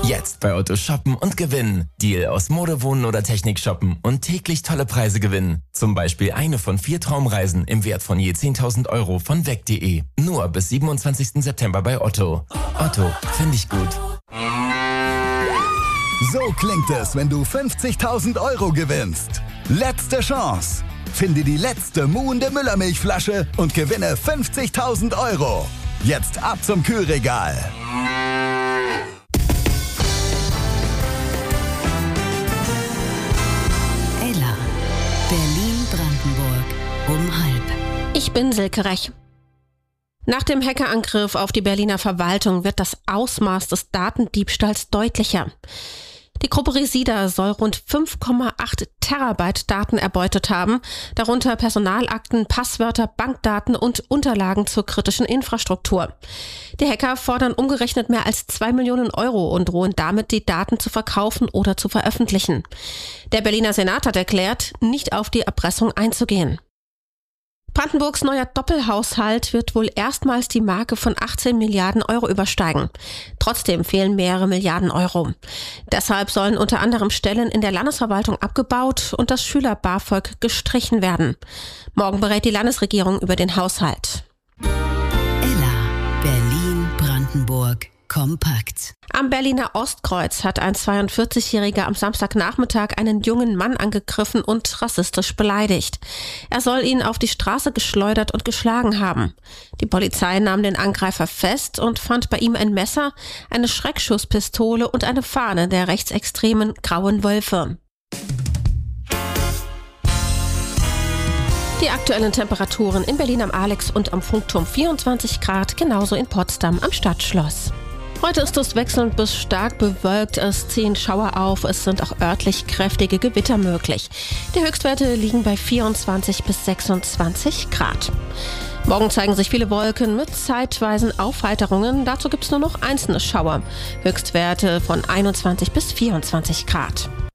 Jetzt bei Otto shoppen und gewinnen. Deal aus Mode, Wohnen oder Technik shoppen und täglich tolle Preise gewinnen. Zum Beispiel eine von 4 Traumreisen im Wert von je 10.000 € von weg.de. Nur bis 27. September bei Otto. Otto, finde ich gut. So klingt es, wenn du 50.000 € gewinnst. Letzte Chance. Finde die letzte muhende Müllermilchflasche und gewinne 50.000 €. Jetzt ab zum Kühlregal. Ella, Berlin-Brandenburg um 12:30. Ich bin Silke Rech. Nach dem Hackerangriff auf die Berliner Verwaltung wird das Ausmaß des Datendiebstahls deutlicher. Die Gruppe Resida soll rund 5,8 Terabyte Daten erbeutet haben, darunter Personalakten, Passwörter, Bankdaten und Unterlagen zur kritischen Infrastruktur. Die Hacker fordern umgerechnet mehr als 2 Millionen € und drohen damit, die Daten zu verkaufen oder zu veröffentlichen. Der Berliner Senat hat erklärt, nicht auf die Erpressung einzugehen. Brandenburgs neuer Doppelhaushalt wird wohl erstmals die Marke von 18 Milliarden € übersteigen. Trotzdem fehlen mehrere Milliarden €. Deshalb sollen unter anderem Stellen in der Landesverwaltung abgebaut und das Schüler-BAföG gestrichen werden. Morgen berät die Landesregierung über den Haushalt. Ella, Berlin-Brandenburg kompakt. Am Berliner Ostkreuz hat ein 42-Jähriger am Samstagnachmittag einen jungen Mann angegriffen und rassistisch beleidigt. Er soll ihn auf die Straße geschleudert und geschlagen haben. Die Polizei nahm den Angreifer fest und fand bei ihm ein Messer, eine Schreckschusspistole und eine Fahne der rechtsextremen Grauen Wölfe. Die aktuellen Temperaturen in Berlin am Alex und am Funkturm 24 Grad, genauso in Potsdam am Stadtschloss. Heute ist es wechselnd bis stark bewölkt, es ziehen Schauer auf, es sind auch örtlich kräftige Gewitter möglich. Die Höchstwerte liegen bei 24 bis 26 Grad. Morgen zeigen sich viele Wolken mit zeitweisen Aufheiterungen, dazu gibt es nur noch einzelne Schauer. Höchstwerte von 21 bis 24 Grad.